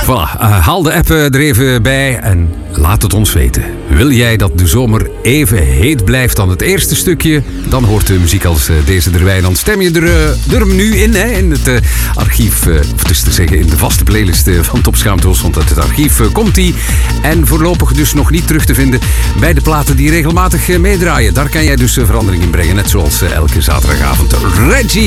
Voilà, haal de app er even bij en laat het ons weten. Wil jij dat de zomer even heet blijft dan het eerste stukje? Dan hoort de muziek als deze erbij. Dan stem je er nu in, hè, in het archief. Of dus te zeggen, in de vaste playlist van Top Schaamteloos. Want uit het archief komt die. En voorlopig dus nog niet terug te vinden bij de platen die regelmatig meedraaien. Daar kan jij dus verandering in brengen. Net zoals elke zaterdagavond. Reggie!